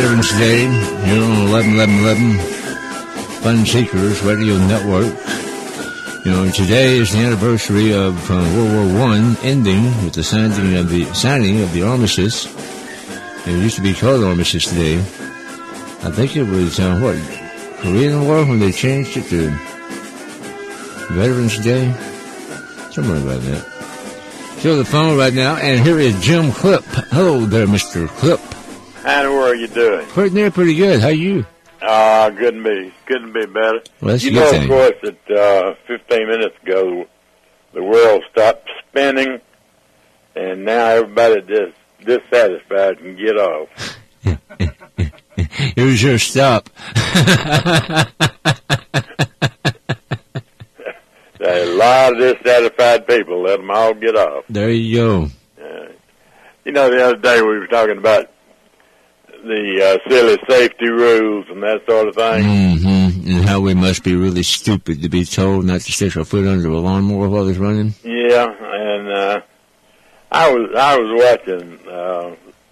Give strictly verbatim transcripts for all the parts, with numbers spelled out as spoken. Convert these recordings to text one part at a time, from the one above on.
Veterans Day here on eleven eleven eleven Fun Seekers Radio Network. You know, today is the anniversary of uh, World War One ending with the signing of the signing of the armistice. It used to be called Armistice Day. I think it was uh, what Korean War when they changed it to Veterans Day, somewhere like that. To the phone right now, and here is Jim Clip. Hello there, Mister Clip. How are you doing? Pretty near, pretty good. How you? Ah, uh, couldn't be, couldn't be better. Well, that's you a know, good thing. Of course, that uh, fifteen minutes ago, the world stopped spinning, and now everybody just dissatisfied can get off. Here's your stop. A lot of dissatisfied people. Let them all get off. There you go. Uh, you know, the other day we were talking about the uh, silly safety rules and that sort of thing. Mm-hmm. And how we must be really stupid to be told not to stick our foot under a lawnmower while it's running. Yeah, and uh, I was I was watching uh,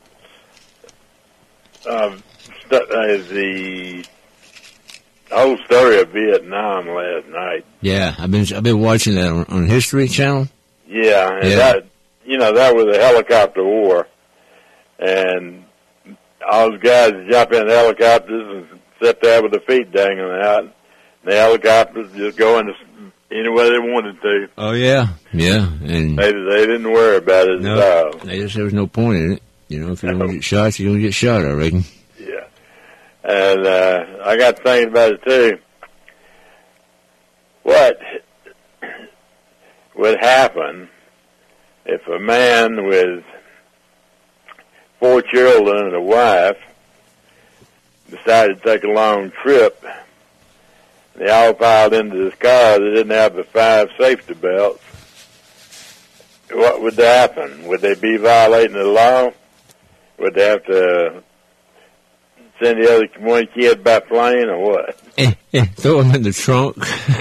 uh, st- uh, the whole story of Vietnam last night. Yeah, I've been I've been watching that on, on History Channel. Yeah, and yeah. that you know that was a helicopter war, and all those guys jump in helicopters and sit there with their feet dangling out. And the helicopters just going anywhere they wanted to. Oh yeah, yeah, and they they didn't worry about it no, at all. They just there was no point in it. You know, if you don't no. get shot, you're gonna get shot. I reckon. Yeah, and uh, I got thinking about it too. What would happen if a man with four children and a wife decided to take a long trip? They all piled into this car. They didn't have the five safety belts. What would happen? Would they be violating the law? Would they have to send the other one kid by plane or what? Eh, eh, throw him in the trunk.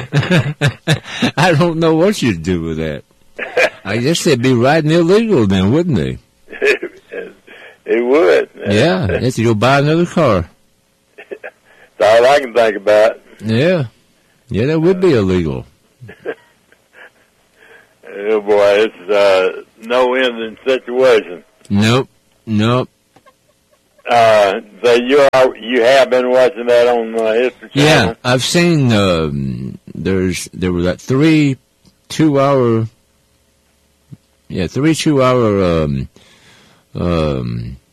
I don't know what you'd do with that. I guess they'd be riding illegal then, wouldn't they? It would. Yeah, they have to go buy another car. That's all I can think about. Yeah. Yeah, that would be illegal. Oh, boy, it's uh, no ending situation. Nope. Nope. Uh, so you are, you have been watching that on uh, History Channel? Yeah, I've seen, um, there's, there were like three two-hour, yeah, three two-hour, um, um,